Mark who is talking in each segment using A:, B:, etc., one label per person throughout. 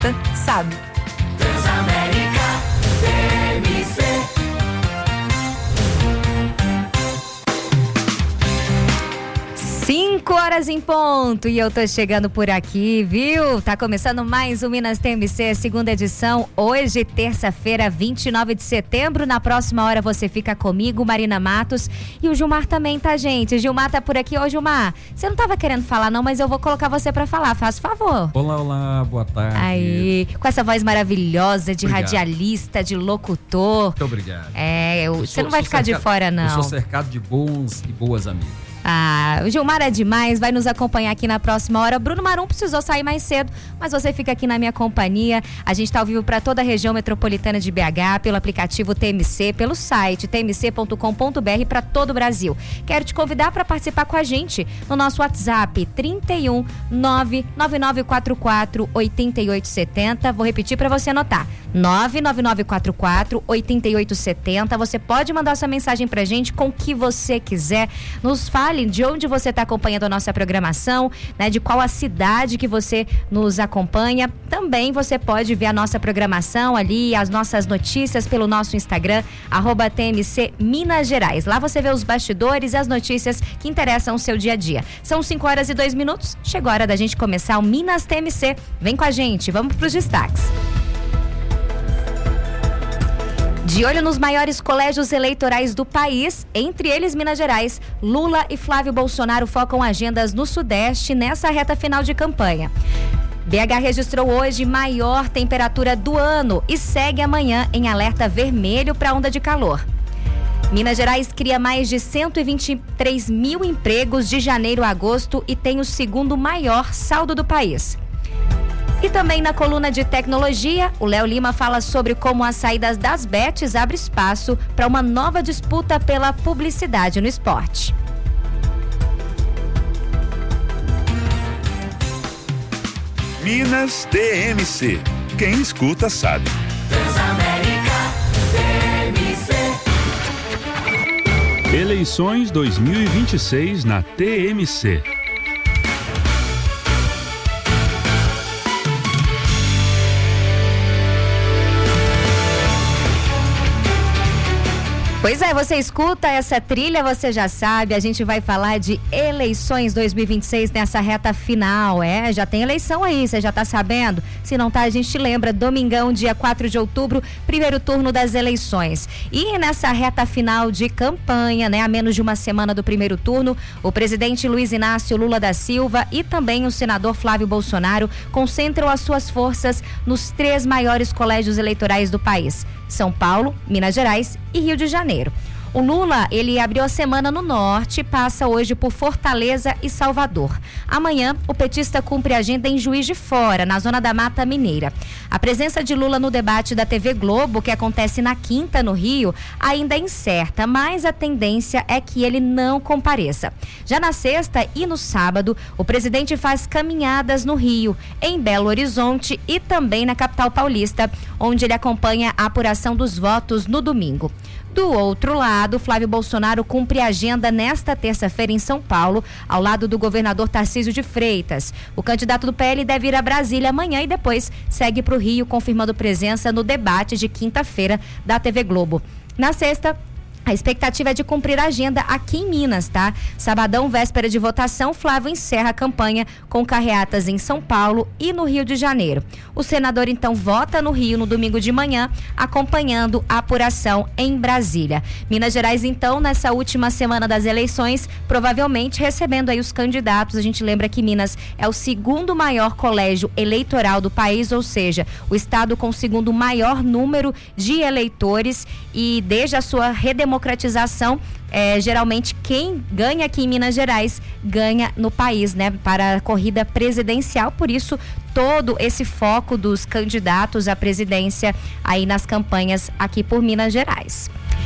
A: sabe.
B: Transamérica TMC.
A: 5h em ponto e eu tô chegando por aqui, viu? Tá começando mais o Minas TMC, segunda edição, hoje, terça-feira, 29 de setembro. Na próxima hora você fica comigo, Marina Matos, e o Gilmar também, tá, gente? Gilmar tá por aqui. Ô, Gilmar, você não tava querendo falar não, mas eu vou colocar você pra falar, faz favor.
C: Olá, boa tarde.
A: Aí, com essa voz maravilhosa de
C: Obrigado.
A: Radialista, de locutor.
C: Muito obrigado.
A: Você não vai ficar de fora, não.
C: Eu sou cercado de bons e boas amigas.
A: O Gilmar é demais, vai nos acompanhar aqui na próxima hora. Bruno Marum precisou sair mais cedo, mas você fica aqui na minha companhia. A gente está ao vivo para toda a região metropolitana de BH, pelo aplicativo TMC, pelo site tmc.com.br para todo o Brasil. Quero te convidar para participar com a gente no nosso WhatsApp 31 99944 8870. Vou repetir para você anotar: 99944 8870. Você pode mandar sua mensagem pra gente com o que você quiser. Nos fale de onde você está acompanhando a nossa programação, né? De qual a cidade que você nos acompanha. Também você pode ver a nossa programação ali, as nossas notícias pelo nosso Instagram, @TMC Minas Gerais. Lá você vê os bastidores e as notícias que interessam o seu dia a dia. São 5h02. Chegou a hora da gente começar o Minas TMC. Vem com a gente, vamos para os destaques. De olho nos maiores colégios eleitorais do país, entre eles Minas Gerais, Lula e Flávio Bolsonaro focam agendas no Sudeste nessa reta final de campanha. BH registrou hoje maior temperatura do ano e segue amanhã em alerta vermelho para onda de calor. Minas Gerais cria mais de 123 mil empregos de janeiro a agosto e tem o segundo maior saldo do país. E também na coluna de tecnologia, o Léo Lima fala sobre como as saídas das bets abrem espaço para uma nova disputa pela publicidade no esporte.
D: Minas TMC. Quem escuta sabe.
B: Transamérica TMC.
D: Eleições 2026 na TMC.
A: Pois é, você escuta essa trilha, você já sabe, a gente vai falar de eleições 2026 nessa reta final, já tem eleição aí, você já tá sabendo? Se não tá, a gente lembra, domingão, dia 4 de outubro, primeiro turno das eleições. E nessa reta final de campanha, a menos de uma semana do primeiro turno, o presidente Luiz Inácio Lula da Silva e também o senador Flávio Bolsonaro concentram as suas forças nos 3 maiores colégios eleitorais do país: São Paulo, Minas Gerais e Rio de Janeiro. O Lula, ele abriu a semana no Norte, passa hoje por Fortaleza e Salvador. Amanhã, o petista cumpre agenda em Juiz de Fora, na zona da Mata Mineira. A presença de Lula no debate da TV Globo, que acontece na quinta, no Rio, ainda é incerta, mas a tendência é que ele não compareça. Já na sexta e no sábado, o presidente faz caminhadas no Rio, em Belo Horizonte e também na capital paulista, onde ele acompanha a apuração dos votos no domingo. Do outro lado, Flávio Bolsonaro cumpre a agenda nesta terça-feira em São Paulo, ao lado do governador Tarcísio de Freitas. O candidato do PL deve ir a Brasília amanhã e depois segue para o Rio, confirmando presença no debate de quinta-feira da TV Globo. Na sexta, a expectativa é de cumprir a agenda aqui em Minas, tá? Sabadão, véspera de votação, Flávio encerra a campanha com carreatas em São Paulo e no Rio de Janeiro. O senador, então, vota no Rio no domingo de manhã, acompanhando a apuração em Brasília. Minas Gerais, então, nessa última semana das eleições, provavelmente recebendo aí os candidatos. A gente lembra que Minas é o segundo maior colégio eleitoral do país, ou seja, o estado com o segundo maior número de eleitores, e desde a sua redemocratização, geralmente quem ganha aqui em Minas Gerais ganha no país, para a corrida presidencial. Por isso, todo esse foco dos candidatos à presidência aí nas campanhas aqui por Minas Gerais.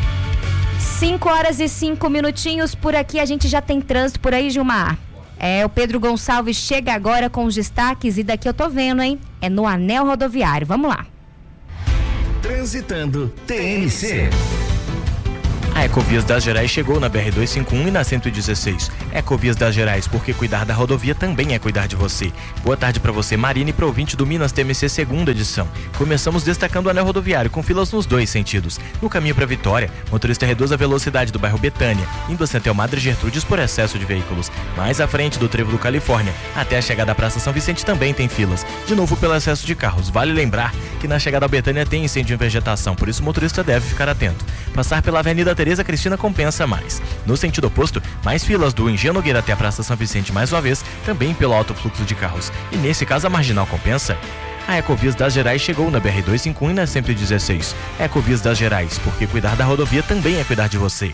A: 5h05 por aqui. A gente já tem trânsito por aí, Gilmar? O Pedro Gonçalves chega agora com os destaques, e daqui eu tô vendo, é no anel rodoviário. Vamos lá.
E: Transitando TMC. A Ecovias das Gerais chegou na BR-251 e na 116. Ecovias das Gerais, porque cuidar da rodovia também é cuidar de você. Boa tarde para você, Marina, e para o ouvinte do Minas TMC segunda edição. Começamos destacando o anel rodoviário, com filas nos dois sentidos. No caminho para Vitória, motorista reduz a velocidade do bairro Betânia, indo assim até o Madre Gertrudes por excesso de veículos. Mais à frente do trevo do Califórnia, até a chegada à Praça São Vicente também tem filas. De novo pelo excesso de carros. Vale lembrar que na chegada ao Betânia tem incêndio em vegetação, por isso o motorista deve ficar atento. Passar pela Avenida Tereza Cristina compensa mais. No sentido oposto, mais filas do Engenho Nogueira até a Praça São Vicente mais uma vez, também pelo alto fluxo de carros. E nesse caso a marginal compensa. A Ecovias das Gerais chegou na BR-251 e na 116. Ecovias das Gerais, porque cuidar da rodovia também é cuidar de você.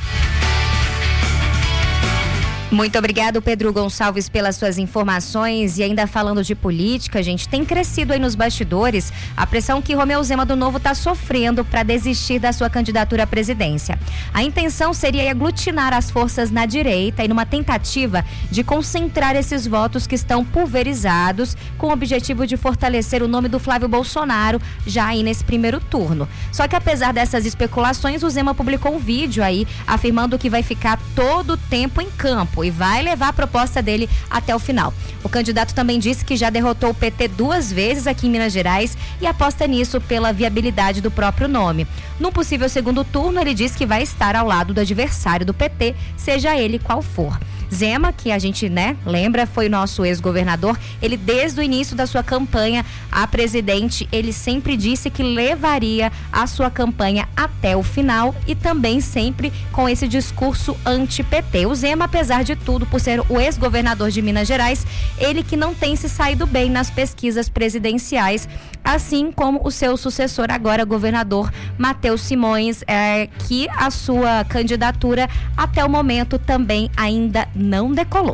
A: Muito obrigado, Pedro Gonçalves, pelas suas informações. E ainda falando de política, gente, tem crescido aí nos bastidores a pressão que Romeu Zema do Novo está sofrendo para desistir da sua candidatura à presidência. A intenção seria aglutinar as forças na direita e numa tentativa de concentrar esses votos que estão pulverizados, com o objetivo de fortalecer o nome do Flávio Bolsonaro já aí nesse primeiro turno. Só que apesar dessas especulações, o Zema publicou um vídeo aí afirmando que vai ficar todo o tempo em campo e vai levar a proposta dele até o final. O candidato também disse que já derrotou o PT 2 vezes aqui em Minas Gerais e aposta nisso pela viabilidade do próprio nome. No possível segundo turno, ele diz que vai estar ao lado do adversário do PT, seja ele qual for. Zema, que a gente, lembra, foi o nosso ex-governador, ele desde o início da sua campanha a presidente, ele sempre disse que levaria a sua campanha até o final e também sempre com esse discurso anti-PT. O Zema, apesar de tudo, por ser o ex-governador de Minas Gerais, ele que não tem se saído bem nas pesquisas presidenciais, assim como o seu sucessor, agora governador Matheus Simões, que a sua candidatura até o momento também ainda não decolou.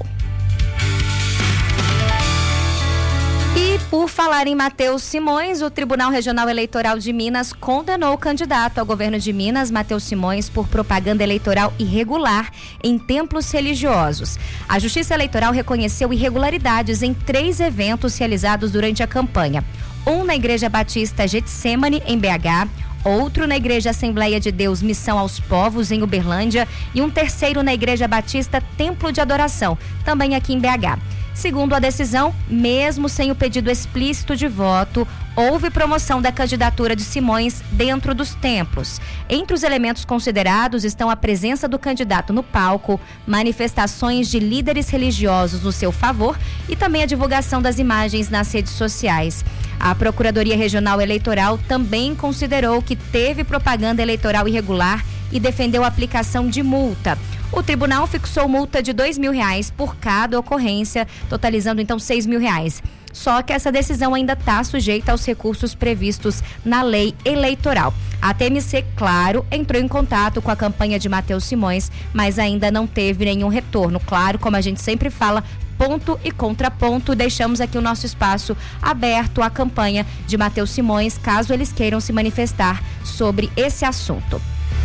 A: E por falar em Matheus Simões, o Tribunal Regional Eleitoral de Minas condenou o candidato ao governo de Minas, Matheus Simões, por propaganda eleitoral irregular em templos religiosos. A Justiça Eleitoral reconheceu irregularidades em 3 eventos realizados durante a campanha. Um na Igreja Batista Getsemane, em BH, outro na Igreja Assembleia de Deus Missão aos Povos, em Uberlândia, e um terceiro na Igreja Batista Templo de Adoração, também aqui em BH. Segundo a decisão, mesmo sem o pedido explícito de voto, houve promoção da candidatura de Simões dentro dos templos. Entre os elementos considerados estão a presença do candidato no palco, manifestações de líderes religiosos no seu favor e também a divulgação das imagens nas redes sociais. A Procuradoria Regional Eleitoral também considerou que teve propaganda eleitoral irregular e defendeu a aplicação de multa. O tribunal fixou multa de R$2.000 por cada ocorrência, totalizando então R$6.000. Só que essa decisão ainda está sujeita aos recursos previstos na lei eleitoral. A TMC, claro, entrou em contato com a campanha de Matheus Simões, mas ainda não teve nenhum retorno. Claro, como a gente sempre fala, ponto e contraponto, deixamos aqui o nosso espaço aberto à campanha de Matheus Simões, caso eles queiram se manifestar sobre esse assunto.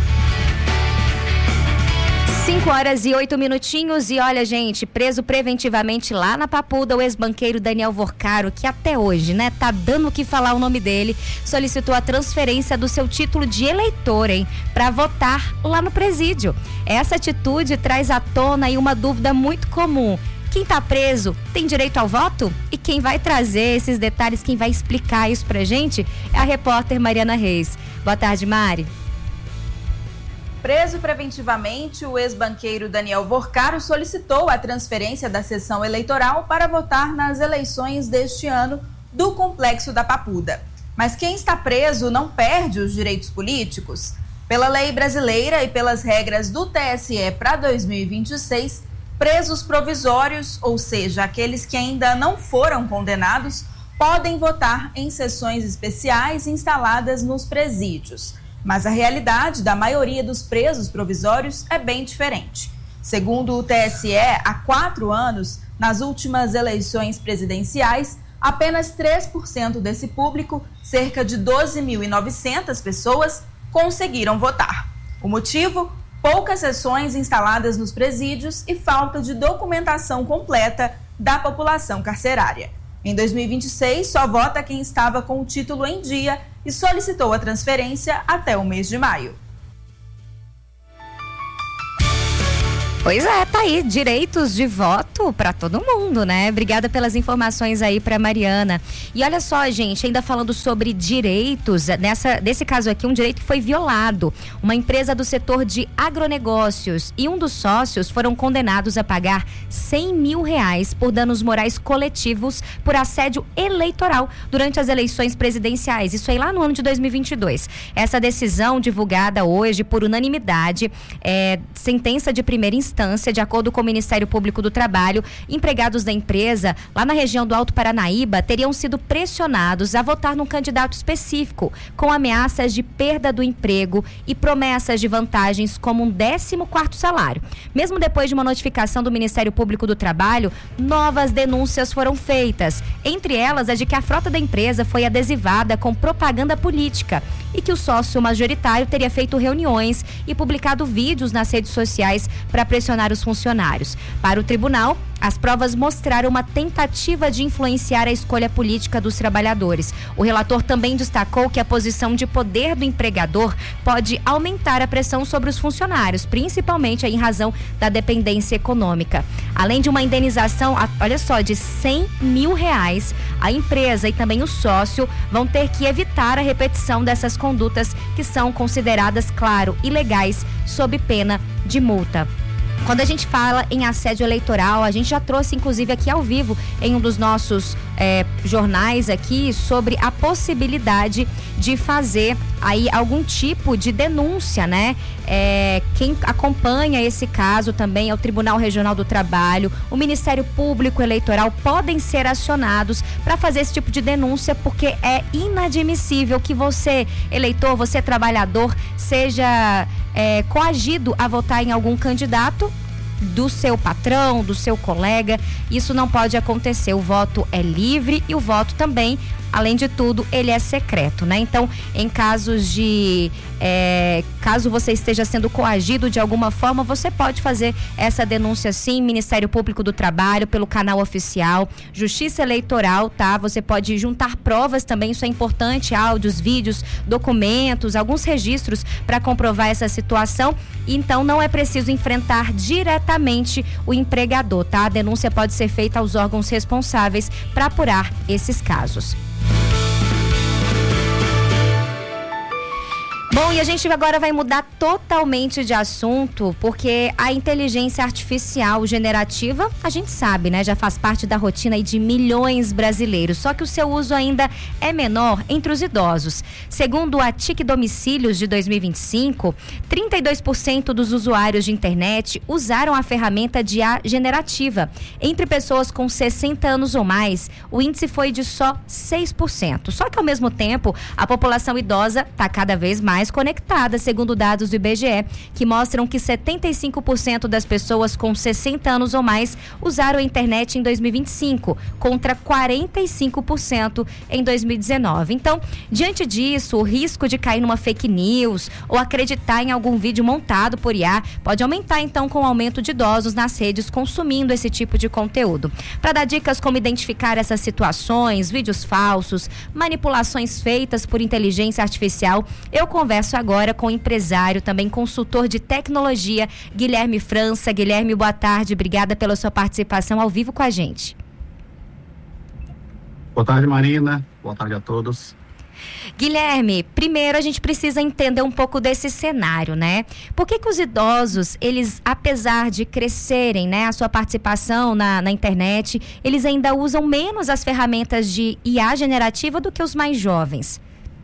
A: 5h08 e olha, gente, preso preventivamente lá na Papuda, o ex-banqueiro Daniel Vorcaro, que até hoje, tá dando o que falar o nome dele, solicitou a transferência do seu título de eleitor, para votar lá no presídio. Essa atitude traz à tona aí uma dúvida muito comum. Quem tá preso tem direito ao voto? E quem vai trazer esses detalhes, quem vai explicar isso pra gente, é a repórter Mariana Reis. Boa tarde, Mari.
F: Preso preventivamente, o ex-banqueiro Daniel Vorcaro solicitou a transferência da sessão eleitoral para votar nas eleições deste ano do Complexo da Papuda. Mas quem está preso não perde os direitos políticos? Pela lei brasileira e pelas regras do TSE para 2026, presos provisórios, ou seja, aqueles que ainda não foram condenados, podem votar em sessões especiais instaladas nos presídios. Mas a realidade da maioria dos presos provisórios é bem diferente. Segundo o TSE, há 4 anos, nas últimas eleições presidenciais, apenas 3% desse público, cerca de 12.900 pessoas, conseguiram votar. O motivo? Poucas sessões instaladas nos presídios e falta de documentação completa da população carcerária. Em 2026, só vota quem estava com o título em dia e solicitou a transferência até o mês de maio.
A: Pois é, tá aí, direitos de voto para todo mundo, né? Obrigada pelas informações aí para Mariana. E olha só, gente, ainda falando sobre direitos, nesse caso aqui, um direito que foi violado. Uma empresa do setor de agronegócios e um dos sócios foram condenados a pagar R$100 mil por danos morais coletivos por assédio eleitoral durante as eleições presidenciais. Isso aí lá no ano de 2022. Essa decisão divulgada hoje por unanimidade, sentença de primeira instância, de acordo com o Ministério Público do Trabalho, empregados da empresa lá na região do Alto Paranaíba teriam sido pressionados a votar num candidato específico, com ameaças de perda do emprego e promessas de vantagens como um 14º salário. Mesmo depois de uma notificação do Ministério Público do Trabalho, novas denúncias foram feitas, entre elas a de que a frota da empresa foi adesivada com propaganda política e que o sócio majoritário teria feito reuniões e publicado vídeos nas redes sociais para pressionar os funcionários. Para o tribunal, as provas mostraram uma tentativa de influenciar a escolha política dos trabalhadores. O relator também destacou que a posição de poder do empregador pode aumentar a pressão sobre os funcionários, principalmente em razão da dependência econômica. Além de uma indenização, olha só, de R$100 mil, a empresa e também o sócio vão ter que evitar a repetição dessas condutas que são consideradas, claro, ilegais, sob pena de multa. Quando a gente fala em assédio eleitoral, a gente já trouxe inclusive aqui ao vivo em um dos nossos jornais aqui sobre a possibilidade de fazer aí algum tipo de denúncia, né? Quem acompanha esse caso também é o Tribunal Regional do Trabalho, o Ministério Público Eleitoral podem ser acionados para fazer esse tipo de denúncia, porque é inadmissível que você, eleitor, você trabalhador, seja coagido a votar em algum candidato do seu patrão, do seu colega. Isso não pode acontecer. O voto é livre e o voto também, além de tudo, ele é secreto, né? Então, em casos de caso você esteja sendo coagido de alguma forma, você pode fazer essa denúncia sim, Ministério Público do Trabalho, pelo canal oficial, Justiça Eleitoral, tá? Você pode juntar provas também, isso é importante, áudios, vídeos, documentos, alguns registros para comprovar essa situação. Então, não é preciso enfrentar diretamente o empregador, tá? A denúncia pode ser feita aos órgãos responsáveis para apurar esses casos. Bom, e a gente agora vai mudar totalmente de assunto, porque a inteligência artificial generativa, a gente sabe, né? Já faz parte da rotina aí de milhões de brasileiros, só que o seu uso ainda é menor entre os idosos. Segundo a TIC Domicílios de 2025, 32% dos usuários de internet usaram a ferramenta de IA generativa. Entre pessoas com 60 anos ou mais, o índice foi de só 6%. Só que ao mesmo tempo, a população idosa está cada vez mais conectada, segundo dados do IBGE, que mostram que 75% das pessoas com 60 anos ou mais usaram a internet em 2025, contra 45% em 2019. Então, diante disso, o risco de cair numa fake news ou acreditar em algum vídeo montado por IA pode aumentar, então, com o aumento de idosos nas redes consumindo esse tipo de conteúdo. Para dar dicas como identificar essas situações, vídeos falsos, manipulações feitas por inteligência artificial, eu converso agora com o empresário, também consultor de tecnologia, Guilherme França. Guilherme, boa tarde, obrigada pela sua participação ao vivo com a gente.
G: Boa tarde, Marina, boa tarde a todos.
A: Guilherme, primeiro a gente precisa entender um pouco desse cenário, né? Por que os idosos, eles, apesar de crescerem, né, a sua participação na internet, eles ainda usam menos as ferramentas de IA generativa do que os mais jovens?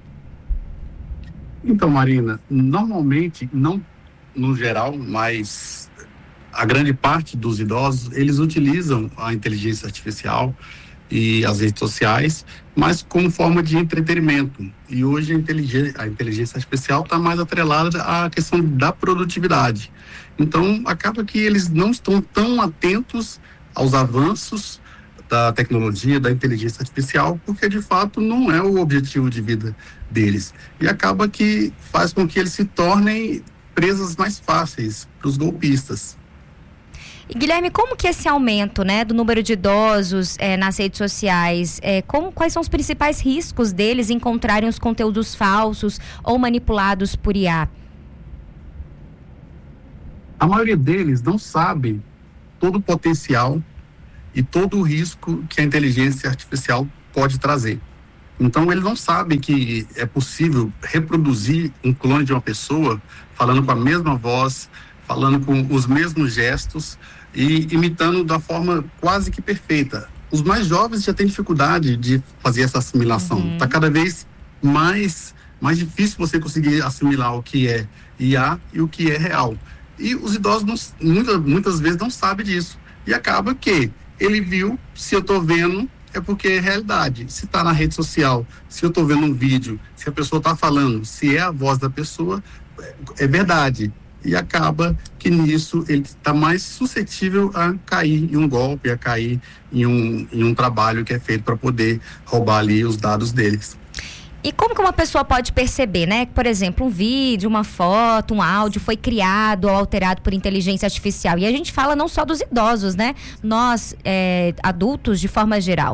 G: Então, Marina, normalmente, não no geral, mas a grande parte dos idosos, eles utilizam a inteligência artificial e as redes sociais, mas como forma de entretenimento. E hoje a inteligência artificial está mais atrelada à questão da produtividade. Então, acaba que eles não estão tão atentos aos avanços da tecnologia, da inteligência artificial, porque de fato não é o objetivo de vida deles. E acaba que faz com que eles se tornem presas mais fáceis para os golpistas.
A: E, Guilherme, como que esse aumento, né, do número de idosos nas redes sociais, quais são os principais riscos deles encontrarem os conteúdos falsos ou manipulados por IA?
G: A maioria deles não sabe todo o potencial e todo o risco que a inteligência artificial pode trazer. Então, ele não sabe que é possível reproduzir um clone de uma pessoa falando com a mesma voz, falando com os mesmos gestos e imitando da forma quase que perfeita. Os mais jovens já têm dificuldade de fazer essa assimilação. Está cada vez mais difícil você conseguir assimilar o que é IA e o que é real. E os idosos muitas vezes não sabem disso. E acaba que ele viu, se eu estou vendo, é porque é realidade. Se está na rede social, se eu estou vendo um vídeo, se a pessoa está falando, se é a voz da pessoa, é verdade. E acaba que nisso ele está mais suscetível a cair em um golpe, a cair em um trabalho que é feito para poder roubar ali os dados deles.
A: E como que uma pessoa pode perceber, né? Por exemplo, um vídeo, uma foto, um áudio foi criado ou alterado por inteligência artificial. E a gente fala não só dos idosos, né? Nós, adultos, de forma geral.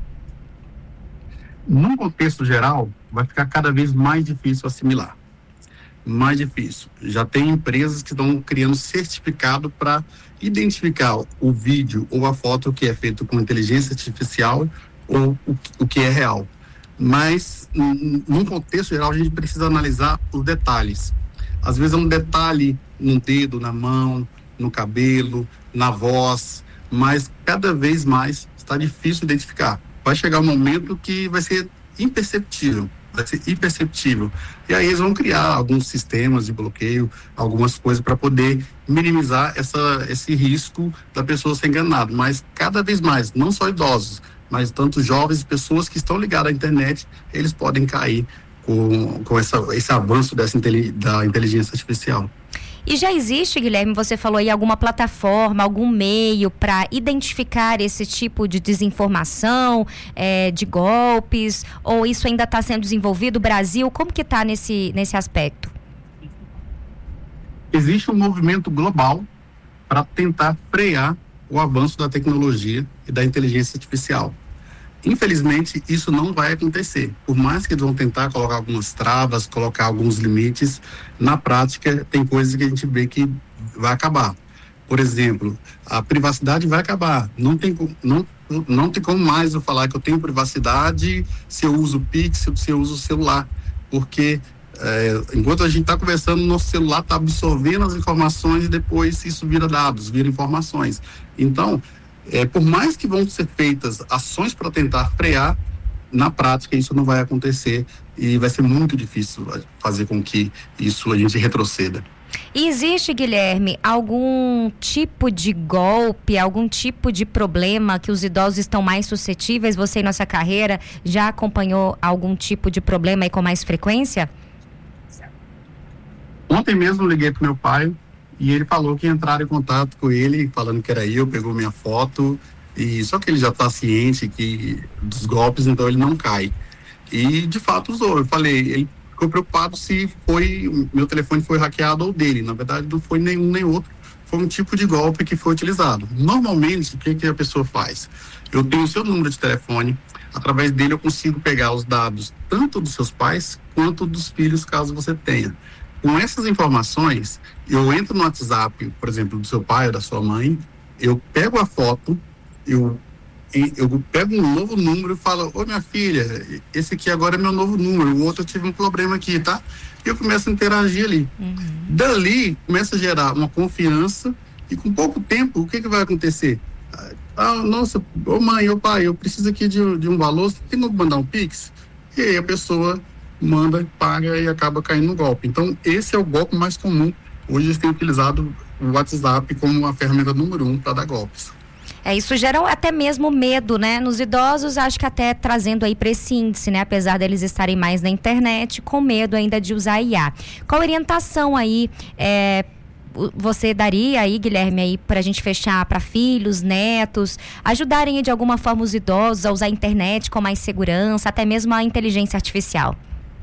G: Num contexto geral, vai ficar cada vez mais difícil assimilar. Mais difícil. Já tem empresas que estão criando certificado para identificar o vídeo ou a foto que é feito com inteligência artificial ou o que é real. Mas, num contexto geral, a gente precisa analisar os detalhes. Às vezes é um detalhe no dedo, na mão, no cabelo, na voz, mas cada vez mais está difícil identificar. Vai chegar um momento que vai ser imperceptível. E aí eles vão criar alguns sistemas de bloqueio, algumas coisas para poder minimizar esse risco da pessoa ser enganada. Mas cada vez mais, não só idosos, mas tanto jovens e pessoas que estão ligadas à internet, eles podem cair com esse avanço da inteligência artificial.
A: E já existe, Guilherme, você falou aí, alguma plataforma, algum meio para identificar esse tipo de desinformação, de golpes, ou isso ainda está sendo desenvolvido? O Brasil, como que está nesse aspecto?
G: Existe um movimento global para tentar frear o avanço da tecnologia e da inteligência artificial. Infelizmente, isso não vai acontecer. Por mais que eles vão tentar colocar algumas travas, colocar alguns limites, na prática tem coisas que a gente vê que vai acabar. Por exemplo, a privacidade vai acabar. Não tem como mais eu falar que eu tenho privacidade se eu uso o Pix, se eu uso o celular. Porque enquanto a gente está conversando, nosso celular está absorvendo as informações e depois isso vira dados, vira informações. Então, por mais que vão ser feitas ações para tentar frear, na prática isso não vai acontecer e vai ser muito difícil fazer com que isso a gente retroceda.
A: E existe, Guilherme, algum tipo de golpe, algum tipo de problema que os idosos estão mais suscetíveis? Você, em nossa carreira, já acompanhou algum tipo de problema aí com mais frequência?
G: Ontem mesmo liguei para meu pai e ele falou que entraram em contato com ele, falando que era eu, pegou minha foto, e só que ele já está ciente dos golpes, então ele não cai. E de fato usou. Eu falei, ele ficou preocupado se meu telefone foi hackeado ou dele. Na verdade, não foi nenhum nem outro. Foi um tipo de golpe que foi utilizado. Normalmente, o que a pessoa faz? Eu tenho o seu número de telefone, através dele eu consigo pegar os dados tanto dos seus pais quanto dos filhos, caso você tenha. Com essas informações, eu entro no WhatsApp, por exemplo, do seu pai ou da sua mãe, eu pego a foto, eu pego um novo número e falo, ô minha filha, esse aqui agora é meu novo número, o outro eu tive um problema aqui, tá? E eu começo a interagir ali. Dali, começa a gerar uma confiança e com pouco tempo, o que vai acontecer? Nossa, ô mãe, ô pai, eu preciso aqui de um valor, você tem como mandar um Pix? E aí a pessoa manda, paga e acaba caindo no golpe. Então, esse é o golpe mais comum. Hoje eles têm utilizado o WhatsApp como a ferramenta número 1 para dar golpes.
A: Isso gera até mesmo medo, né? Nos idosos, acho que até trazendo aí para esse índice, né? Apesar deles estarem mais na internet, com medo ainda de usar IA. Qual orientação aí você daria aí, Guilherme, aí pra gente fechar para filhos, netos, ajudarem aí, de alguma forma os idosos a usar a internet com mais segurança, até mesmo a inteligência artificial?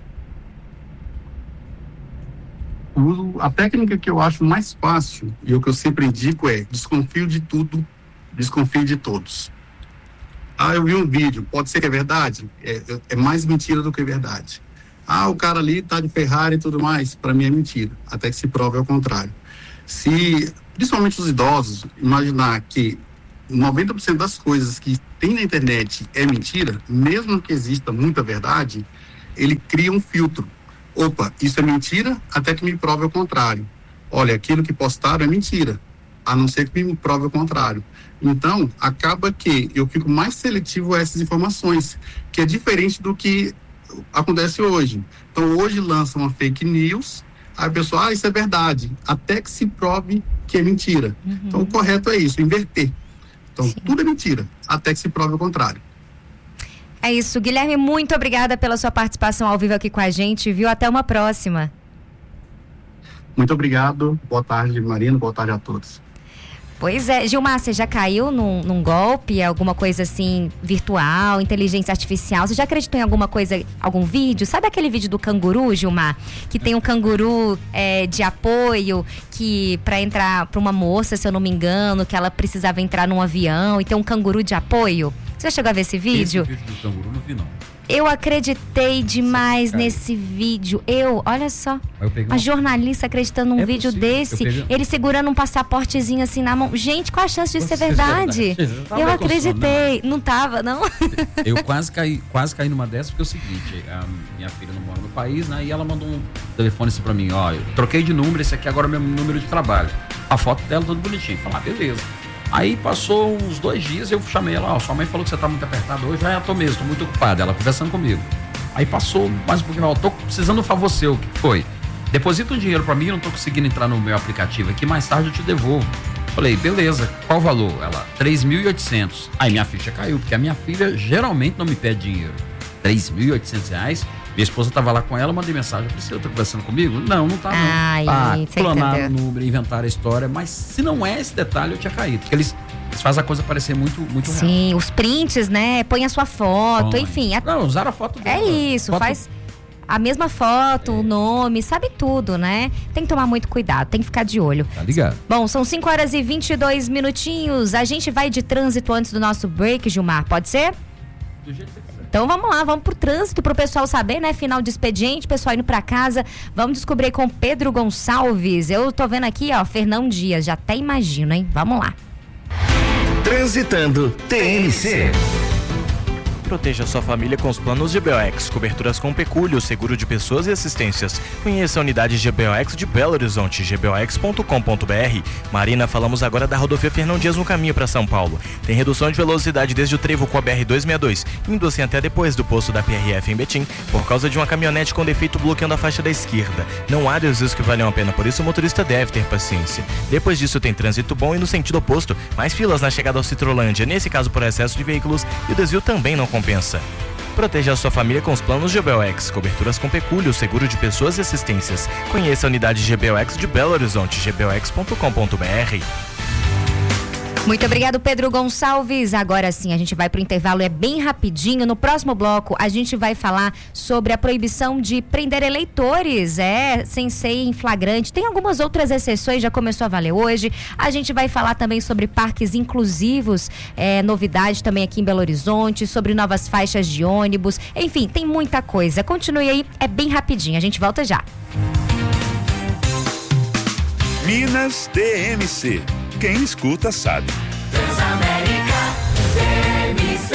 G: A técnica que eu acho mais fácil e o que eu sempre indico é desconfio de tudo, desconfio de todos. Eu vi um vídeo, pode ser que é verdade? É mais mentira do que verdade. O cara ali tá de Ferrari e tudo mais, para mim é mentira, até que se prove ao contrário. Se, principalmente os idosos, imaginar que 90% das coisas que tem na internet é mentira, mesmo que exista muita verdade, ele cria um filtro. Opa, isso é mentira até que me prove o contrário. Olha, aquilo que postaram é mentira, a não ser que me prove o contrário. Então, acaba que eu fico mais seletivo a essas informações, que é diferente do que acontece hoje. Então, hoje lança uma fake news, aí a pessoa, isso é verdade, até que se prove que é mentira. Então, o correto é isso, inverter. Então, tudo é mentira, até que se prove o contrário.
A: É isso, Guilherme, muito obrigada pela sua participação ao vivo aqui com a gente, viu? Até uma próxima.
G: Muito obrigado, boa tarde, Marina, boa tarde a todos.
A: Pois é, Gilmar, você já caiu num golpe, alguma coisa assim, virtual, inteligência artificial? Você já acreditou em alguma coisa, algum vídeo? Sabe aquele vídeo do canguru, Gilmar? Que tem um canguru de apoio, que pra entrar pra uma moça, se eu não me engano, que ela precisava entrar num avião e tem um canguru de apoio? Você já chegou a ver esse vídeo?
C: Esse vídeo do canguru não vi, não.
A: Eu acreditei demais nesse vídeo. Olha só, a jornalista acreditando num vídeo desse, ele segurando um passaportezinho assim na mão. Gente, qual a chance disso ser verdade? Eu acreditei. Não tava, não?
C: Eu quase caí numa dessas, porque é o seguinte, a minha filha não mora no país, né? E ela mandou um telefone assim pra mim, ó, eu troquei de número, esse aqui agora é meu número de trabalho. A foto dela toda bonitinha. Falar, beleza. Aí passou uns 2 dias, eu chamei ela, ó, sua mãe falou que você tá muito apertado hoje, já tô mesmo, tô muito ocupada, ela conversando comigo. Aí passou mais um pouquinho, ó, tô precisando de um favor seu, o que foi? Deposita um dinheiro pra mim, eu não tô conseguindo entrar no meu aplicativo aqui, mais tarde eu te devolvo. Falei, beleza, qual o valor? Ela, 3.800. Aí minha ficha caiu, porque a minha filha geralmente não me pede dinheiro. 3.800 reais. Minha esposa tava lá com ela, mandei mensagem, Priscila, tá conversando comigo? Não tá não. Planar o número, inventar a história, mas se não é esse detalhe, eu tinha caído. Porque eles fazem a coisa parecer muito real.
A: Sim, os prints, né? Põe a sua foto, enfim.
C: Não, usaram a foto dela.
A: É isso, faz a mesma foto, o nome, sabe tudo, né? Tem que tomar muito cuidado, tem que ficar de olho.
C: Tá ligado.
A: Bom, são 5h22 minutinhos. A gente vai de trânsito antes do nosso break, Gilmar, pode ser?
C: Do jeito que quiser.
A: Então vamos lá, vamos pro trânsito pro pessoal saber, né? Final de expediente, pessoal indo pra casa. Vamos descobrir com Pedro Gonçalves. Eu tô vendo aqui, ó, Fernão Dias, já até imagino, hein? Vamos lá.
H: Transitando TMC.
E: Proteja sua família com os planos GBOX, coberturas com pecúlio, seguro de pessoas e assistências. Conheça a unidade GBOX de Belo Horizonte, gbox.com.br. Marina, falamos agora da rodovia Fernão Dias no caminho para São Paulo. Tem redução de velocidade desde o trevo com a BR-262, indo assim até depois do posto da PRF em Betim, por causa de uma caminhonete com defeito bloqueando a faixa da esquerda. Não há desvios que valham a pena, por isso o motorista deve ter paciência. Depois disso tem trânsito bom e no sentido oposto, mais filas na chegada ao Citrolândia, nesse caso por excesso de veículos, e o desvio também não compensa. Proteja a sua família com os planos GBOX, coberturas com pecúlio, seguro de pessoas e assistências. Conheça a unidade GBOX de Belo Horizonte, gbox.com.br.
A: Muito obrigado, Pedro Gonçalves. Agora sim, a gente vai pro intervalo, é bem rapidinho. No próximo bloco, a gente vai falar sobre a proibição de prender eleitores, sem ser em flagrante. Tem algumas outras exceções, já começou a valer hoje. A gente vai falar também sobre parques inclusivos, novidade também aqui em Belo Horizonte, sobre novas faixas de ônibus. Enfim, tem muita coisa. Continue aí, é bem rapidinho. A gente volta já.
D: Minas TMC. Quem escuta sabe.
B: Transamérica TMC.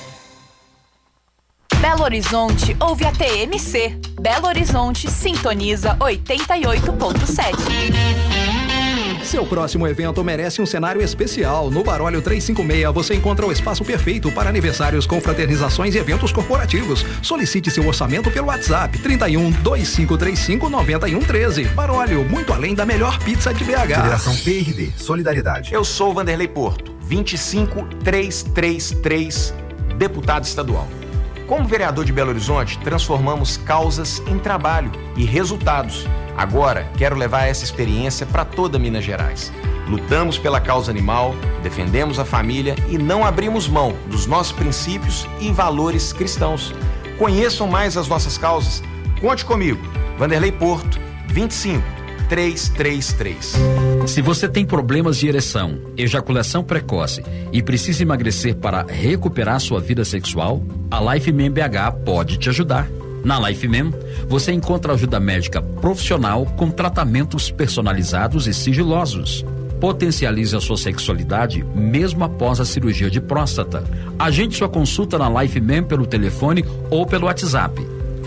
I: Belo Horizonte ouve a TMC. Belo Horizonte sintoniza 88.7.
J: Seu próximo evento merece um cenário especial. No Baróleo 356 você encontra o espaço perfeito para aniversários, confraternizações e eventos corporativos. Solicite seu orçamento pelo WhatsApp 31 2535 9113. Baróleo, muito além da melhor pizza de BH.
H: Federação PRD, Solidariedade.
K: Eu sou o Vanderlei Porto, 25333, deputado estadual. Como vereador de Belo Horizonte, transformamos causas em trabalho e resultados. Agora, quero levar essa experiência para toda Minas Gerais. Lutamos pela causa animal, defendemos a família e não abrimos mão dos nossos princípios e valores cristãos. Conheçam mais as nossas causas? Conte comigo. Vanderlei Porto, 25333.
C: Se você tem problemas de ereção, ejaculação precoce e precisa emagrecer para recuperar sua vida sexual, a Life Man BH pode te ajudar. Na LifeMem, você encontra ajuda médica profissional com tratamentos personalizados e sigilosos. Potencialize a sua sexualidade mesmo após a cirurgia de próstata. Agende sua consulta na LifeMem pelo telefone ou pelo WhatsApp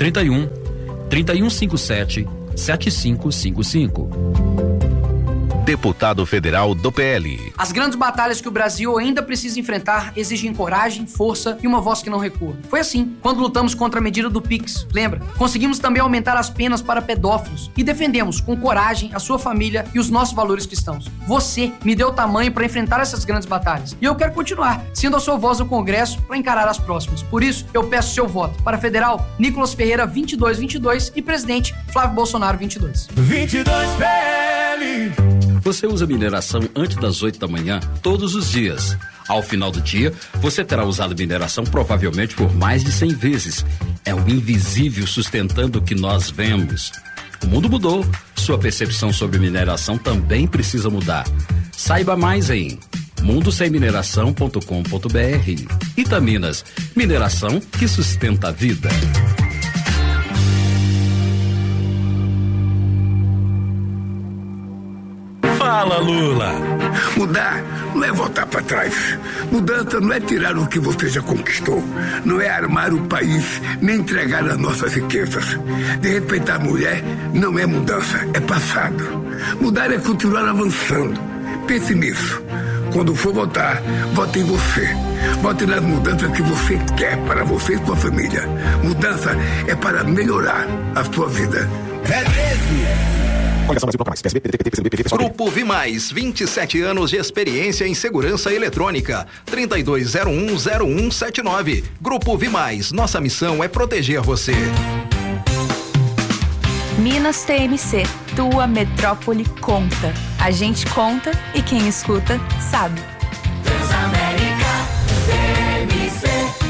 C: 3157 7555.
L: Deputado federal do PL.
M: As grandes batalhas que o Brasil ainda precisa enfrentar exigem coragem, força e uma voz que não recua. Foi assim quando lutamos contra a medida do Pix, lembra? Conseguimos também aumentar as penas para pedófilos e defendemos com coragem a sua família e os nossos valores cristãos. Você me deu tamanho para enfrentar essas grandes batalhas e eu quero continuar sendo a sua voz no Congresso para encarar as próximas. Por isso, eu peço seu voto para federal Nicolas Ferreira 2222 e presidente Flávio Bolsonaro 22.
B: 22 PL.
C: Você usa mineração antes das 8 da manhã, todos os dias. Ao final do dia, você terá usado mineração provavelmente por mais de 100 vezes. É o invisível sustentando o que nós vemos. O mundo mudou. Sua percepção sobre mineração também precisa mudar. Saiba mais em mundosemmineração.com.br. Itaminas, mineração que sustenta a vida.
N: Fala, Lula. Mudar não é voltar para trás. Mudança não é tirar o que você já conquistou. Não é armar o país, nem entregar as nossas riquezas. De respeitar a mulher não é mudança, é passado. Mudar é continuar avançando. Pense nisso. Quando for votar, vote em você. Vote nas mudanças que você quer para você e sua família. Mudança é para melhorar a sua vida. É 13.
J: Grupo Vimais, 27 anos de experiência em segurança eletrônica. 32010179. Grupo Vimais, nossa missão é proteger você.
I: Minas TMC, tua metrópole conta. A gente conta e quem escuta sabe.
B: Transamérica TMC.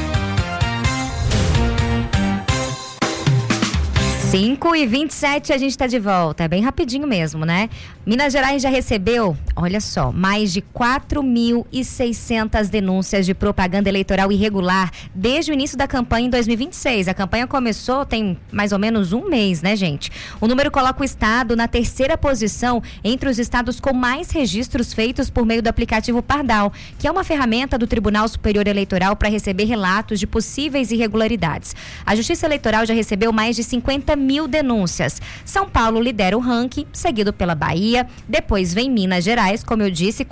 A: 5h27, a gente está de volta. É bem rapidinho mesmo, né? Minas Gerais já recebeu, olha só, mais de 4.600 denúncias de propaganda eleitoral irregular desde o início da campanha em 2026. A campanha começou tem mais ou menos um mês, né, gente? O número coloca o estado na terceira posição entre os estados com mais registros feitos por meio do aplicativo Pardal, que é uma ferramenta do Tribunal Superior Eleitoral para receber relatos de possíveis irregularidades. A Justiça Eleitoral já recebeu mais de 50.000 denúncias. São Paulo lidera o ranking, seguido pela Bahia, depois vem Minas Gerais, como eu disse,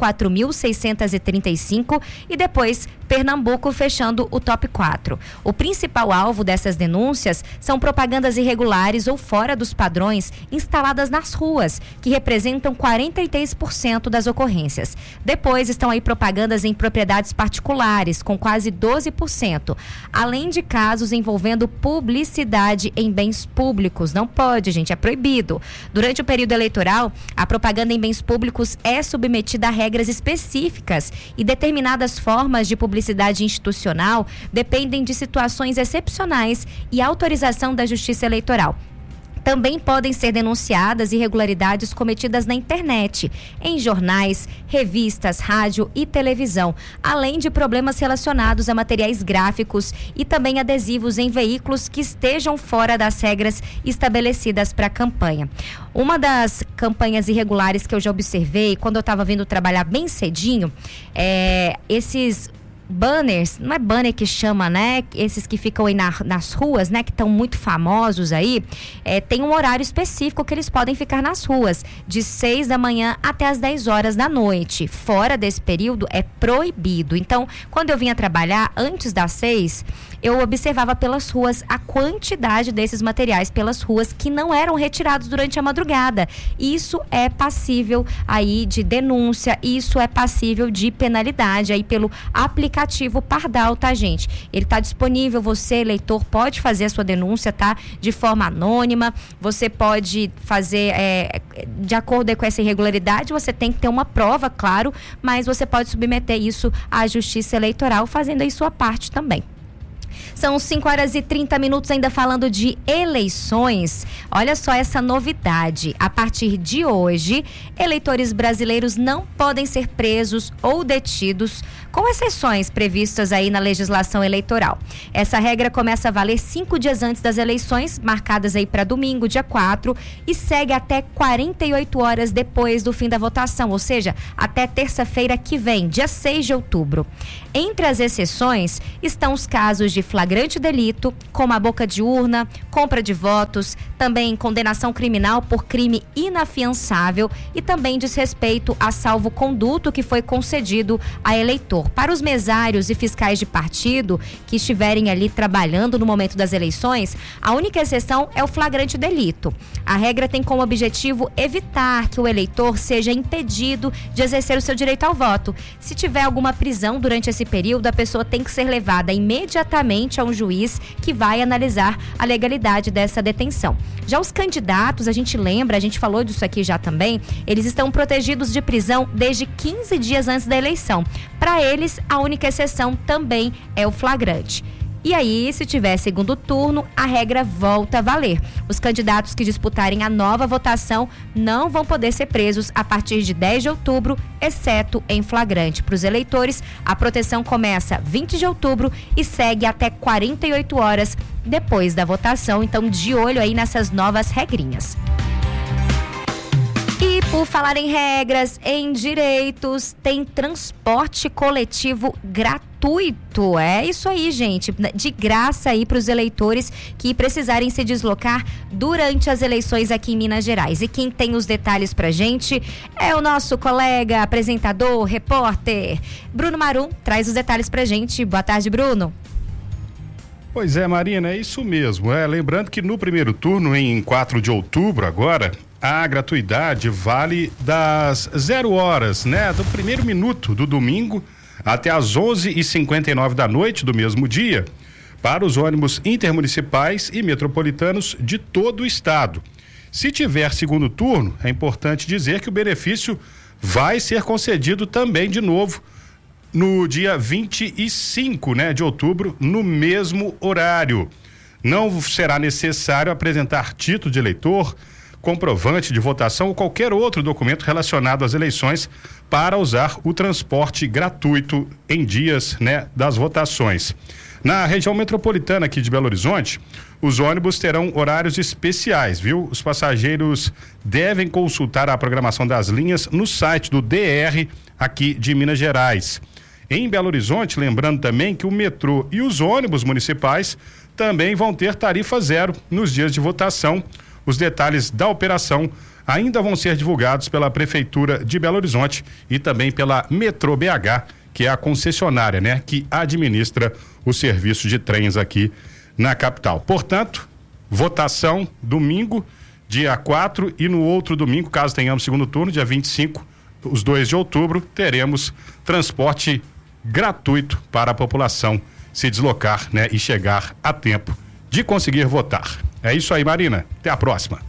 A: 4.635 e depois Pernambuco fechando o top 4. O principal alvo dessas denúncias são propagandas irregulares ou fora dos padrões instaladas nas ruas, que representam 43% das ocorrências. Depois estão aí propagandas em propriedades particulares, com quase 12%, além de casos envolvendo publicidade em bens públicos. Não pode, gente, é proibido. Durante o período eleitoral, a propaganda em bens públicos é submetida a regras específicas e determinadas formas de publicidade institucional dependem de situações excepcionais e autorização da Justiça Eleitoral. Também podem ser denunciadas irregularidades cometidas na internet, em jornais, revistas, rádio e televisão, além de problemas relacionados a materiais gráficos e também adesivos em veículos que estejam fora das regras estabelecidas para a campanha. Uma das campanhas irregulares que eu já observei, quando eu estava vindo trabalhar bem cedinho, esses banners, não é banner que chama, né? Esses que ficam aí nas ruas, né? Que estão muito famosos aí, tem um horário específico que eles podem ficar nas ruas, de 6 da manhã até as 10 horas da noite. Fora desse período é proibido. Então, quando eu vinha trabalhar antes das 6, eu observava pelas ruas a quantidade desses materiais pelas ruas que não eram retirados durante a madrugada. Isso é passível aí de denúncia, isso é passível de penalidade aí pelo aplicativo Pardal, tá, gente? Ele tá disponível, você, eleitor, pode fazer a sua denúncia, tá? De forma anônima, você pode fazer, de acordo com essa irregularidade, você tem que ter uma prova, claro, mas você pode submeter isso à Justiça Eleitoral, fazendo aí sua parte também. São 5h30, ainda falando de eleições. Olha só essa novidade. A partir de hoje, eleitores brasileiros não podem ser presos ou detidos com exceções previstas aí na legislação eleitoral. Essa regra começa a valer 5 dias antes das eleições, marcadas aí para domingo, dia 4, e segue até 48 horas depois do fim da votação, ou seja, até terça-feira que vem, dia 6 de outubro. Entre as exceções estão os casos de flagrante delito, como a boca de urna, compra de votos, também condenação criminal por crime inafiançável e também desrespeito a salvo-conduto que foi concedido a eleitor. Para os mesários e fiscais de partido que estiverem ali trabalhando no momento das eleições, a única exceção é o flagrante delito. A regra tem como objetivo evitar que o eleitor seja impedido de exercer o seu direito ao voto. Se tiver alguma prisão durante esse período, a pessoa tem que ser levada imediatamente a um juiz que vai analisar a legalidade dessa detenção. Já os candidatos, a gente falou disso aqui já também, eles estão protegidos de prisão desde 15 dias antes da eleição. Para eles, a única exceção também é o flagrante. E aí, se tiver segundo turno, a regra volta a valer. Os candidatos que disputarem a nova votação não vão poder ser presos a partir de 10 de outubro, exceto em flagrante. Para os eleitores, a proteção começa 20 de outubro e segue até 48 horas depois da votação. Então, de olho aí nessas novas regrinhas. E por falar em regras, em direitos, tem transporte coletivo gratuito. É isso aí, gente. De graça aí para os eleitores que precisarem se deslocar durante as eleições aqui em Minas Gerais. E quem tem os detalhes pra gente é o nosso colega, apresentador, repórter, Bruno Marum. Traz os detalhes pra gente. Boa tarde, Bruno.
L: Pois é, Marina, é isso mesmo. Lembrando que no primeiro turno, em 4 de outubro agora, a gratuidade vale das 0 horas, do primeiro minuto do domingo até as 11h59 da noite do mesmo dia, para os ônibus intermunicipais e metropolitanos de todo o estado. Se tiver segundo turno, é importante dizer que o benefício vai ser concedido também de novo no dia 25, de outubro, no mesmo horário. Não será necessário apresentar título de eleitor, comprovante de votação ou qualquer outro documento relacionado às eleições para usar o transporte gratuito em dias, das votações. Na região metropolitana aqui de Belo Horizonte, os ônibus terão horários especiais, viu? Os passageiros devem consultar a programação das linhas no site do DR aqui de Minas Gerais. Em Belo Horizonte, lembrando também que o metrô e os ônibus municipais também vão ter tarifa zero nos dias de votação. Os detalhes da operação ainda vão ser divulgados pela Prefeitura de Belo Horizonte e também pela Metrô BH, que é a concessionária, que administra o serviço de trens aqui na capital. Portanto, votação domingo, dia 4, e no outro domingo, caso tenhamos segundo turno, dia 25, os 2 de outubro, teremos transporte gratuito para a população se deslocar, e chegar a tempo de conseguir votar. É isso aí, Marina. Até a próxima.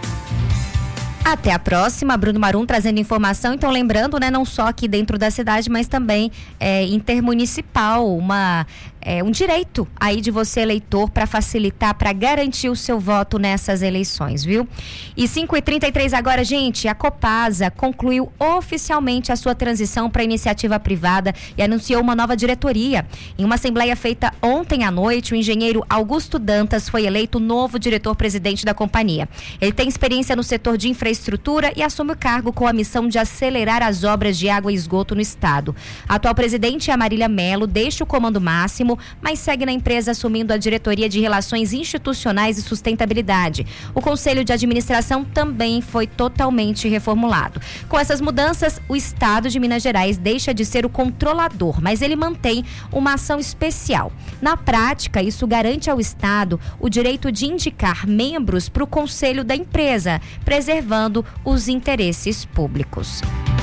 A: Até a próxima, Bruno Marum trazendo informação. Então, lembrando, não só aqui dentro da cidade, mas também intermunicipal, um direito aí de você, eleitor, para facilitar, para garantir o seu voto nessas eleições, viu? E 5h33 agora, gente, a Copasa concluiu oficialmente a sua transição para iniciativa privada e anunciou uma nova diretoria. Em uma assembleia feita ontem à noite, o engenheiro Augusto Dantas foi eleito novo diretor-presidente da companhia. Ele tem experiência no setor de infraestrutura e assume o cargo com a missão de acelerar as obras de água e esgoto no estado. A atual presidente, a Marília Melo, deixa o comando máximo, mas segue na empresa assumindo a diretoria de Relações Institucionais e Sustentabilidade. O Conselho de Administração também foi totalmente reformulado. Com essas mudanças, o Estado de Minas Gerais deixa de ser o controlador, mas ele mantém uma ação especial. Na prática, isso garante ao Estado o direito de indicar membros para o Conselho da empresa, preservando os interesses públicos.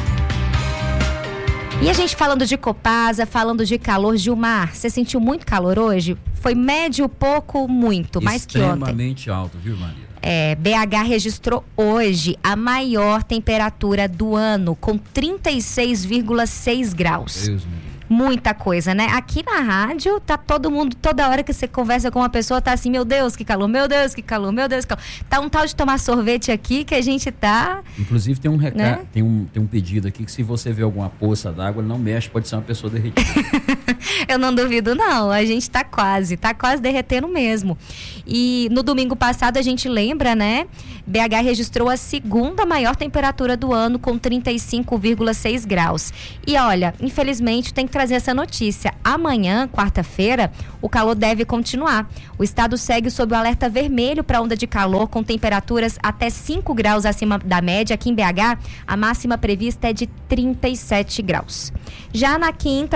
A: E a gente falando de Copasa, falando de calor, Gilmar, você sentiu muito calor hoje? Foi médio, pouco, muito, mais que ontem?
C: Extremamente alto, viu, Maria?
A: BH registrou hoje a maior temperatura do ano, com 36,6 graus.
C: Deus meu.
A: muita coisa, né? Aqui na rádio, tá todo mundo, toda hora que você conversa com uma pessoa, tá assim, meu Deus, que calor, meu Deus, que calor, meu Deus, que calor. Tá um tal de tomar sorvete aqui que a gente tá...
C: Inclusive tem um recado,
A: né?
C: tem um pedido aqui que se você vê alguma poça d'água, ele não mexe, pode ser uma pessoa derretida.
A: Eu não duvido não, a gente tá quase derretendo mesmo. E no domingo passado a gente lembra, né? BH registrou a segunda maior temperatura do ano com 35,6 graus. E olha, infelizmente tem que trazer essa notícia. Amanhã, quarta-feira, o calor deve continuar. O estado segue sob o alerta vermelho para onda de calor com temperaturas até 5 graus acima da média. Aqui em BH, a máxima prevista é de 37 graus. Já na quinta,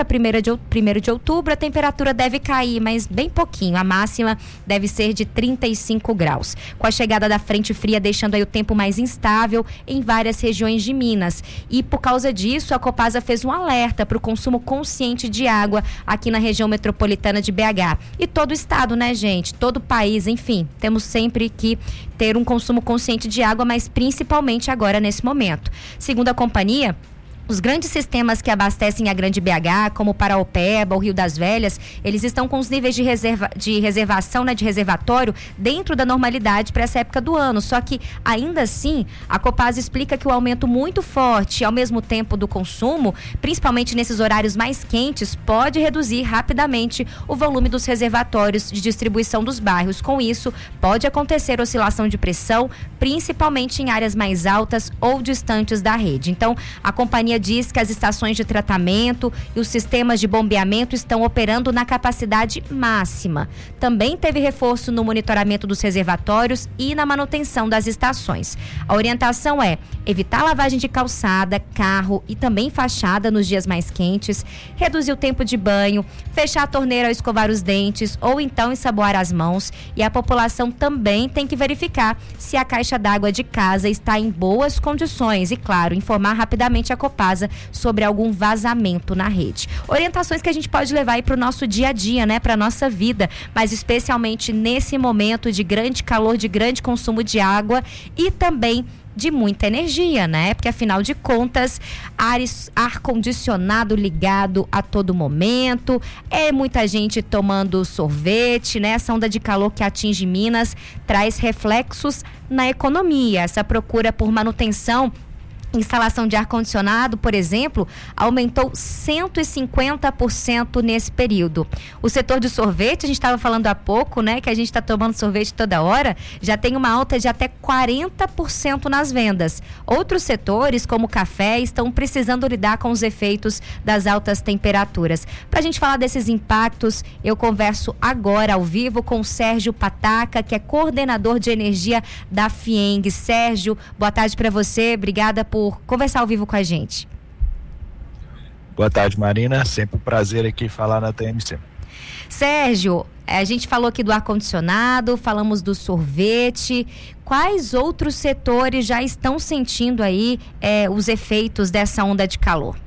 A: 1º de outubro, a temperatura deve cair, mas bem pouquinho. A máxima deve ser de 35 graus. Com a chegada da frente fria, deixando aí o tempo mais instável em várias regiões de Minas. E por causa disso, a Copasa fez um alerta para o consumo consciente de água aqui na região metropolitana de BH. E todo o estado, né, gente? Todo o país, enfim, temos sempre que ter um consumo consciente de água, mas principalmente agora nesse momento. Segundo a companhia, os grandes sistemas que abastecem a Grande BH, como o Paraopeba, o Rio das Velhas, eles estão com os níveis de reservação, né, de reservatório, dentro da normalidade para essa época do ano. Só que, ainda assim, a Copasa explica que o aumento muito forte, ao mesmo tempo do consumo, principalmente nesses horários mais quentes, pode reduzir rapidamente o volume dos reservatórios de distribuição dos bairros. Com isso, pode acontecer oscilação de pressão, principalmente em áreas mais altas ou distantes da rede. Então, a companhia diz que as estações de tratamento e os sistemas de bombeamento estão operando na capacidade máxima. Também teve reforço no monitoramento dos reservatórios e na manutenção das estações. A orientação é evitar lavagem de calçada, carro e também fachada nos dias mais quentes, reduzir o tempo de banho, fechar a torneira ao escovar os dentes ou então ensaboar as mãos. E a população também tem que verificar se a caixa d'água de casa está em boas condições e, claro, informar rapidamente a Copasa sobre algum vazamento na rede. Orientações que a gente pode levar aí para o nosso dia a dia, né? Para nossa vida, mas especialmente nesse momento de grande calor, de grande consumo de água e também de muita energia, né? Porque afinal de contas, ar-condicionado ligado a todo momento, muita gente tomando sorvete, né? Essa onda de calor que atinge Minas traz reflexos na economia. Essa procura por manutenção, instalação de ar-condicionado, por exemplo, aumentou 150% nesse período. O setor de sorvete, a gente estava falando há pouco, né, que a gente está tomando sorvete toda hora, já tem uma alta de até 40% nas vendas. Outros setores, como o café, estão precisando lidar com os efeitos das altas temperaturas. Para a gente falar desses impactos, eu converso agora ao vivo com o Sérgio Pataca, que é coordenador de energia da FIENG. Sérgio, boa tarde para você, obrigada por conversar ao vivo com a gente.
O: Boa tarde, Marina, sempre um prazer aqui falar na TMC.
A: Sérgio, a gente falou aqui do ar-condicionado, falamos do sorvete. Quais outros setores já estão sentindo aí os efeitos dessa onda de calor?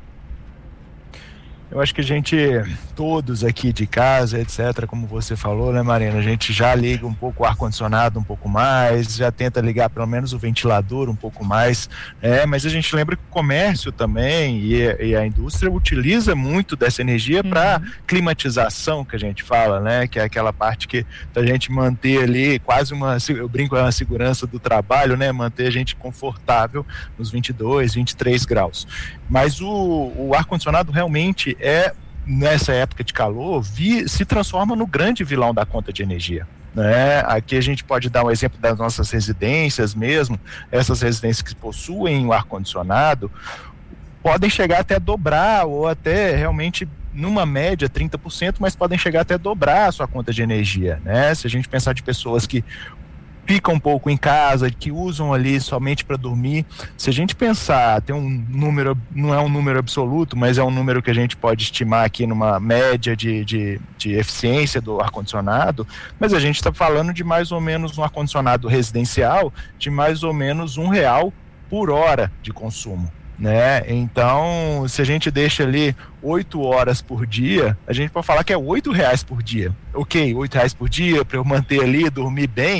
O: Eu acho que todos aqui de casa, etc., como você falou, né, Marina, a gente já liga um pouco o ar-condicionado um pouco mais, já tenta ligar pelo menos o ventilador um pouco mais, mas a gente lembra que o comércio também e a indústria utiliza muito dessa energia para climatização, que a gente fala, né, que é aquela parte que a gente manter ali quase eu brinco, é uma segurança do trabalho, né, manter a gente confortável nos 22, 23 graus. Mas o ar-condicionado realmente nessa época de calor, se transforma no grande vilão da conta de energia. Né? Aqui a gente pode dar um exemplo das nossas residências mesmo, essas residências que possuem o ar-condicionado, podem chegar até dobrar ou até realmente numa média 30%, mas podem chegar até dobrar a sua conta de energia. Né? Se a gente pensar de pessoas que ficam um pouco em casa, que usam ali somente para dormir. Se a gente pensar, tem um número, não é um número absoluto, mas é um número que a gente pode estimar aqui numa média de eficiência do ar-condicionado, mas a gente está falando de mais ou menos um ar-condicionado residencial de mais ou menos R$1 por hora de consumo. Né? Então, se a gente deixa ali 8 horas por dia, a gente pode falar que é R$8 por dia. Ok, R$8 por dia para eu manter ali, dormir bem,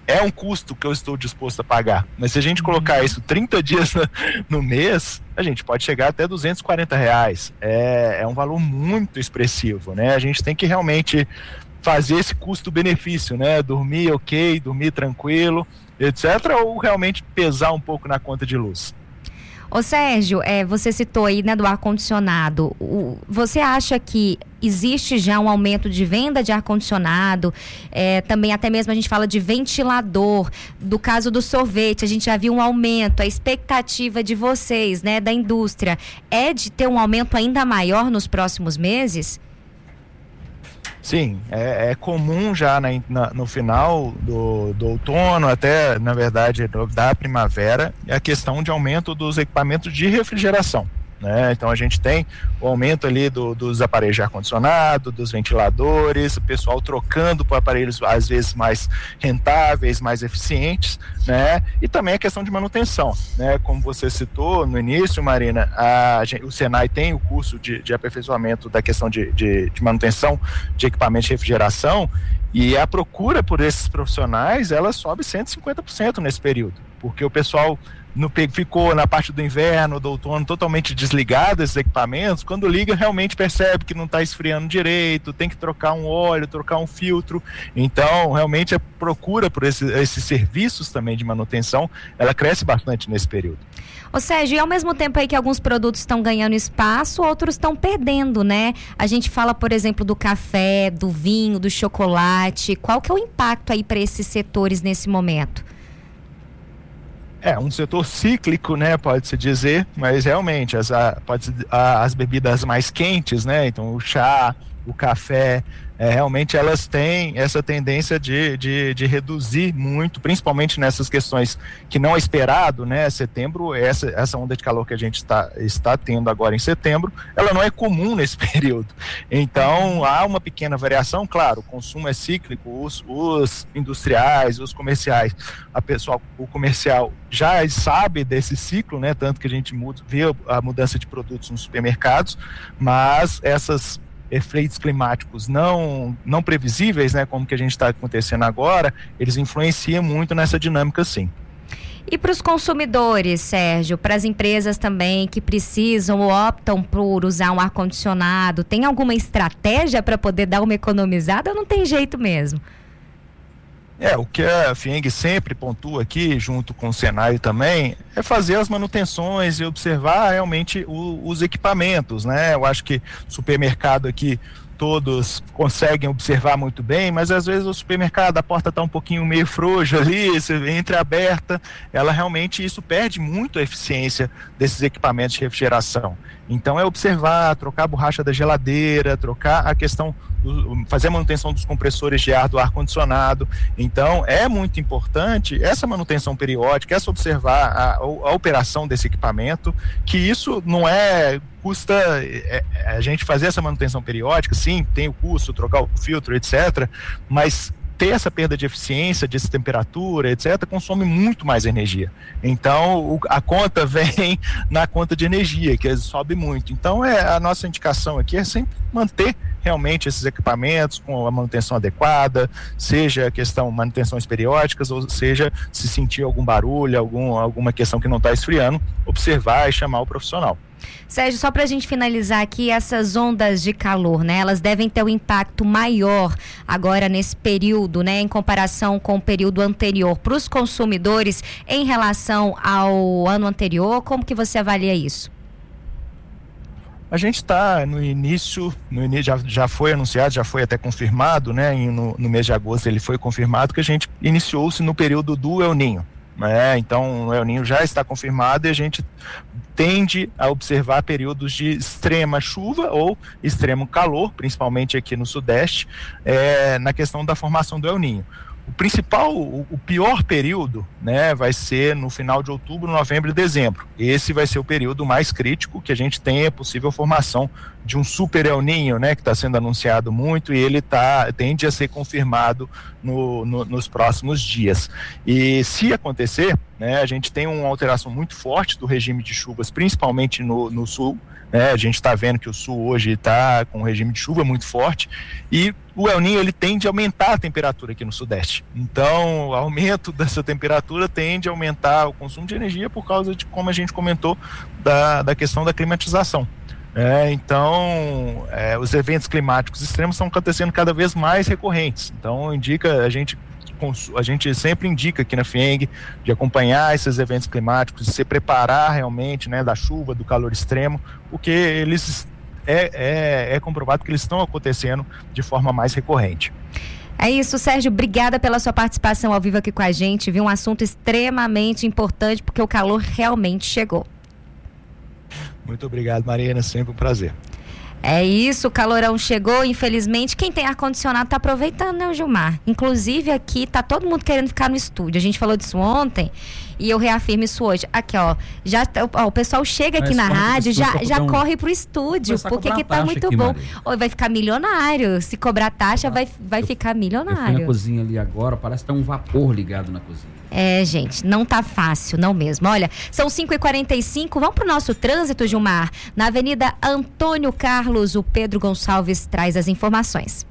O: é um custo que eu estou disposto a pagar. Mas se a gente colocar isso 30 dias no mês, a gente pode chegar até R$240. É um valor muito expressivo, né? A gente tem que realmente fazer esse custo-benefício, né? Dormir ok, dormir tranquilo, etc. Ou realmente pesar um pouco na conta de luz.
A: Ô Sérgio, você citou aí, né, do ar-condicionado. Você acha que existe já um aumento de venda de ar-condicionado? Também até mesmo a gente fala de ventilador. Do caso do sorvete, a gente já viu um aumento. A expectativa de vocês, né, da indústria, é de ter um aumento ainda maior nos próximos meses?
O: Sim, é comum já no final do outono, até na verdade da primavera, a questão de aumento dos equipamentos de refrigeração, né? Então a gente tem o aumento ali dos aparelhos de ar-condicionado, dos ventiladores, o pessoal trocando por aparelhos às vezes mais rentáveis, mais eficientes, né? E também a questão de manutenção, né? Como você citou no início, Marina, o Senai tem o curso de aperfeiçoamento da questão de manutenção de equipamentos de refrigeração, e a procura por esses profissionais, ela sobe 150% nesse período, porque o pessoal ficou na parte do inverno, do outono, totalmente desligado esses equipamentos. Quando liga, realmente percebe que não está esfriando direito, tem que trocar um óleo, trocar um filtro. Então, realmente a procura por esses serviços também de manutenção, ela cresce bastante nesse período.
A: Ô Sérgio, e ao mesmo tempo aí que alguns produtos estão ganhando espaço, outros estão perdendo, né? A gente fala, por exemplo, do café, do vinho, do chocolate. Qual que é o impacto aí para esses setores nesse momento?
O: É um setor cíclico, né, pode-se dizer, mas realmente as bebidas mais quentes, né, então o chá, o café, realmente elas têm essa tendência de reduzir muito, principalmente nessas questões que não é esperado, né? Setembro, essa onda de calor que a gente está tendo agora em setembro, ela não é comum nesse período. Então, há uma pequena variação, claro, o consumo é cíclico, os industriais, os comerciais, o comercial já sabe desse ciclo, né? Tanto que a gente vê a mudança de produtos nos supermercados, mas essas efeitos climáticos não previsíveis, né, como que a gente está acontecendo agora, eles influenciam muito nessa dinâmica, sim.
A: E para os consumidores, Sérgio, para as empresas também que precisam ou optam por usar um ar-condicionado, tem alguma estratégia para poder dar uma economizada ou não tem jeito mesmo?
O: O que a FIENG sempre pontua aqui, junto com o Senai também, é fazer as manutenções e observar realmente os equipamentos, né? Eu acho que supermercado aqui todos conseguem observar muito bem, mas às vezes o supermercado, a porta está um pouquinho meio frouxa ali, você entra aberta, ela realmente, isso perde muito a eficiência desses equipamentos de refrigeração. Então é observar, trocar a borracha da geladeira, trocar a questão, fazer a manutenção dos compressores de ar do ar-condicionado. Então é muito importante essa manutenção periódica, essa observar a operação desse equipamento, que isso não custa a gente fazer essa manutenção periódica, sim, tem o custo, trocar o filtro, etc., mas ter essa perda de eficiência, de temperatura, etc., consome muito mais energia. Então, a conta vem na conta de energia, que sobe muito. Então, a nossa indicação aqui é sempre manter realmente esses equipamentos com a manutenção adequada, seja a questão manutenções periódicas, ou seja, se sentir algum barulho, alguma questão que não está esfriando, observar e chamar o profissional.
A: Sérgio, só para a gente finalizar aqui, essas ondas de calor, né? Elas devem ter um impacto maior agora nesse período, né? Em comparação com o período anterior para os consumidores em relação ao ano anterior. Como que você avalia isso?
O: A gente está no início já foi anunciado, já foi até confirmado, né? No mês de agosto ele foi confirmado que a gente iniciou-se no período do El Niño. Então o El Niño já está confirmado e a gente tende a observar períodos de extrema chuva ou extremo calor, principalmente aqui no Sudeste, na questão da formação do El Niño. O pior período né, vai ser no final de outubro, novembro e dezembro. Esse vai ser o período mais crítico que a gente tem a possível formação de um super El Niño, né, que está sendo anunciado muito, e ele tende a ser confirmado nos próximos dias. E se acontecer, né, a gente tem uma alteração muito forte do regime de chuvas, principalmente no sul, né, a gente está vendo que o sul hoje está com um regime de chuva muito forte, e o El Niño ele tende a aumentar a temperatura aqui no sudeste. Então, o aumento dessa temperatura tende a aumentar o consumo de energia por causa de, como a gente comentou, da questão da climatização. Então, os eventos climáticos extremos estão acontecendo cada vez mais recorrentes. Então, a gente sempre indica aqui na FIENG de acompanhar esses eventos climáticos, de se preparar realmente, né, da chuva, do calor extremo, porque eles é comprovado que eles estão acontecendo de forma mais recorrente.
A: É isso, Sérgio, obrigada pela sua participação ao vivo aqui com a gente, viu? Um assunto extremamente importante, porque o calor realmente chegou.
O: Muito obrigado, Marina, sempre um prazer.
A: É isso, o calorão chegou, infelizmente. Quem tem ar-condicionado tá aproveitando, né, o Gilmar? Inclusive aqui tá todo mundo querendo ficar no estúdio. A gente falou disso ontem e eu reafirmo isso hoje. Aqui, ó, o pessoal chega aqui na rádio, já corre pro estúdio, porque que tá muito aqui, bom. Ou vai ficar milionário. Se cobrar taxa, vai ficar milionário.
C: Eu fui na cozinha ali agora, parece que tá um vapor ligado na cozinha.
A: Gente, não tá fácil, não mesmo. Olha, são 5h45, vamos pro nosso trânsito, Gilmar. Na Avenida Antônio Carlos, o Pedro Gonçalves traz as informações.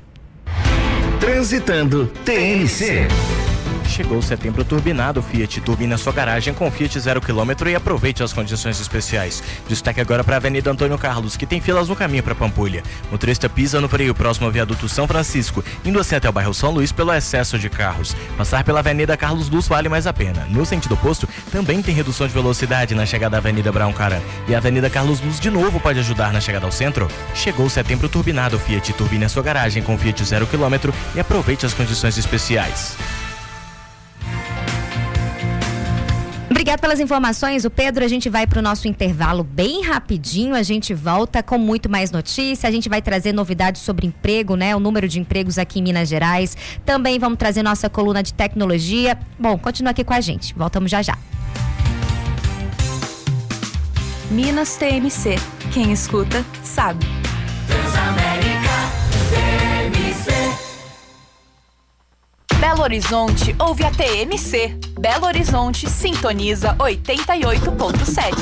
H: Transitando TMC.
E: Chegou o setembro turbinado Fiat. Turbina sua garagem com Fiat 0 km e aproveite as condições especiais. Destaque agora para a Avenida Antônio Carlos, que tem filas no caminho para Pampulha. Motorista pisa no freio próximo ao viaduto São Francisco, indo assim até o bairro São Luís pelo excesso de carros. Passar pela Avenida Carlos Luz vale mais a pena. No sentido oposto, também tem redução de velocidade na chegada à Avenida Brown Caran. E a Avenida Carlos Luz de novo pode ajudar na chegada ao centro. Chegou o setembro turbinado Fiat. Turbina sua garagem com Fiat 0 km e aproveite as condições especiais.
A: Obrigado pelas informações, o Pedro. A gente vai para o nosso intervalo bem rapidinho, a gente volta com muito mais notícia, a gente vai trazer novidades sobre emprego, né? O número de empregos aqui em Minas Gerais. Também vamos trazer nossa coluna de tecnologia. Bom, continua aqui com a gente, voltamos já já.
I: Minas TMC, quem escuta sabe.
B: Transamérica TMC.
I: Belo Horizonte ouve a TMC. Belo Horizonte sintoniza 88.7.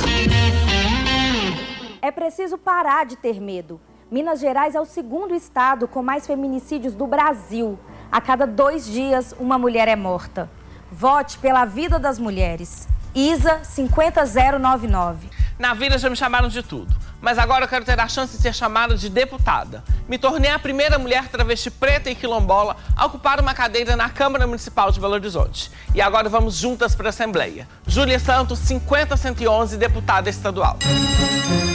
P: É preciso parar de ter medo. Minas Gerais é o segundo estado com mais feminicídios do Brasil. A cada 2 dias, uma mulher é morta. Vote pela vida das mulheres. ISA 50099.
Q: Na vida já me chamaram de tudo, mas agora eu quero ter a chance de ser chamada de deputada. Me tornei a primeira mulher travesti preta e quilombola a ocupar uma cadeira na Câmara Municipal de Belo Horizonte. E agora vamos juntas para a Assembleia. Júlia Santos, 50111, deputada estadual.